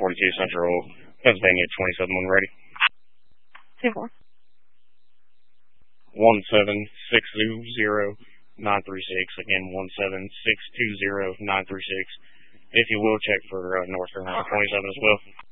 42 Central, Pennsylvania 27 when ready. 2-4. 17620-936. Again, 17620-936. If you will, check for North Carolina 27 as well.